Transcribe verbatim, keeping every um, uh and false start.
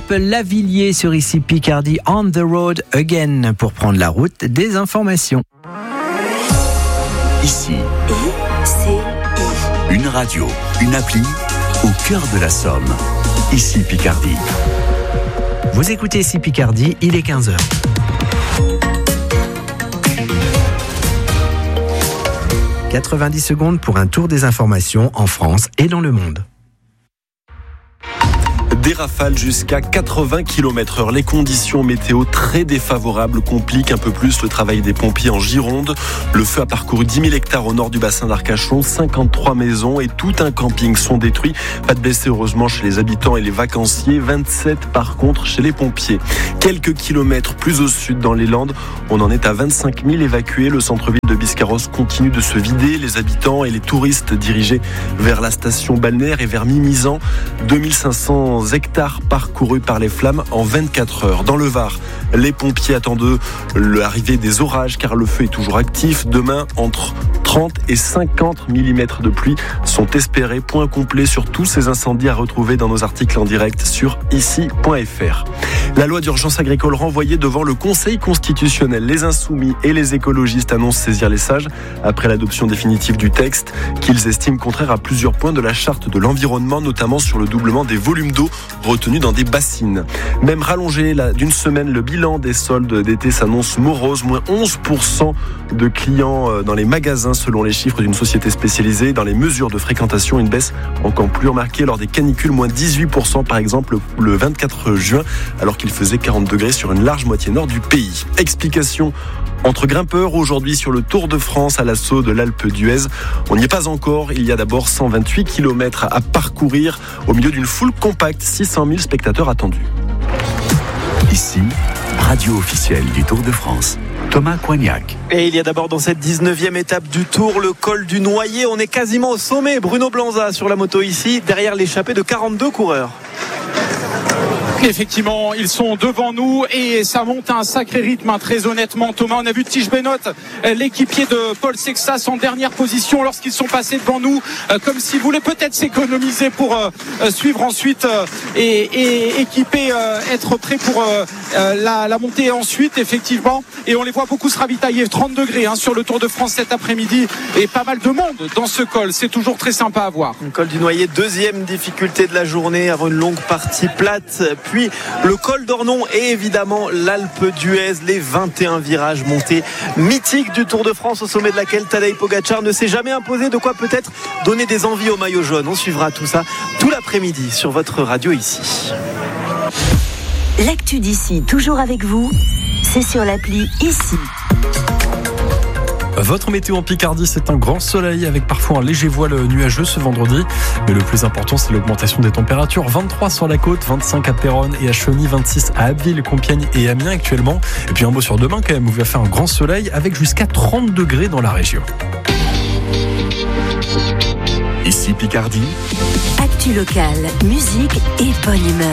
Philippe Lavillier sur Ici Picardie, On the Road Again, pour prendre la route des informations. Ici, I C I. une radio, une appli au cœur de la Somme. Ici Picardie. Vous écoutez Ici Picardie, il est quinze heures. quatre-vingt-dix secondes pour un tour des informations en France et dans le monde. Des rafales jusqu'à quatre-vingts kilomètres heure. Les conditions météo très défavorables compliquent un peu plus le travail des pompiers en Gironde. Le feu a parcouru dix mille hectares au nord du bassin d'Arcachon. cinquante-trois maisons et tout un camping sont détruits. Pas de blessés heureusement chez les habitants et les vacanciers. vingt-sept par contre chez les pompiers. Quelques kilomètres plus au sud dans les Landes, on en est à vingt-cinq mille évacués. Le centre-ville de Biscarrosse continue de se vider. Les habitants et les touristes dirigés vers la station balnéaire et vers Mimizan. deux mille cinq cents hectares parcourus par les flammes en vingt-quatre heures. Dans le Var, les pompiers attendent l'arrivée des orages car le feu est toujours actif. Demain, entre trente et cinquante millimètres de pluie sont espérés. Point complet sur tous ces incendies à retrouver dans nos articles en direct sur ici point f r. La loi d'urgence agricole renvoyée devant le Conseil constitutionnel. Les insoumis et les écologistes annoncent saisir les sages après l'adoption définitive du texte qu'ils estiment contraire à plusieurs points de la charte de l'environnement, notamment sur le doublement des volumes d'eau retenus dans des bassines. Même rallongé là, d'une semaine, le bilan des soldes d'été s'annonce morose. Moins onze pour cent de clients dans les magasins selon les chiffres d'une société spécialisée. Dans les mesures de fréquentation, une baisse encore plus remarquée lors des canicules. Moins dix-huit pour cent par exemple le vingt-quatre juin, alors qu'il faisait quarante degrés sur une large moitié nord du pays. Explication entre grimpeurs aujourd'hui sur le Tour de France à l'assaut de l'Alpe d'Huez. On n'y est pas encore. Il y a d'abord cent vingt-huit kilomètres à parcourir au milieu d'une foule compacte. six cent mille spectateurs attendus. Ici, radio officielle du Tour de France. Thomas Coignac. Et il y a d'abord dans cette dix-neuvième étape du Tour le col du Noyer. On est quasiment au sommet. Bruno Blanza sur la moto ici, derrière l'échappée de quarante-deux coureurs. Effectivement, ils sont devant nous et ça monte à un sacré rythme, hein, très honnêtement. Thomas, on a vu Tige Benoît, l'équipier de Paul Sexas, en dernière position lorsqu'ils sont passés devant nous, euh, comme s'ils voulaient peut-être s'économiser pour euh, suivre ensuite euh, et, et équiper, euh, être prêts pour euh, la, la montée ensuite, effectivement. Et on les voit beaucoup se ravitailler, trente degrés hein, sur le Tour de France cet après-midi et pas mal de monde dans ce col. C'est toujours très sympa à voir. Le col du Noyer, deuxième difficulté de la journée avant une longue partie plate. Puis le col d'Ornon et évidemment l'Alpe d'Huez, les vingt et un virages montés mythiques du Tour de France, au sommet de laquelle Tadej Pogacar ne s'est jamais imposé, de quoi peut-être donner des envies au maillot jaune. On suivra tout ça tout l'après-midi sur votre radio ici. L'actu d'ici, toujours avec vous, c'est sur l'appli Ici. Votre météo en Picardie, c'est un grand soleil avec parfois un léger voile nuageux ce vendredi. Mais le plus important, c'est l'augmentation des températures. vingt-trois sur la côte, vingt-cinq à Péronne et à Chauny, vingt-six à Abbeville, Compiègne et Amiens actuellement. Et puis un mot sur demain quand même, où il va faire un grand soleil avec jusqu'à trente degrés dans la région. Ici Picardie. Actu locale, musique et bonne humeur.